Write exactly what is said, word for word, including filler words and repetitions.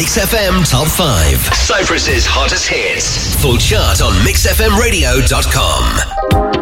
Mix F M Top five. Cyprus's hottest hits. Full chart on mix f m radio dot com.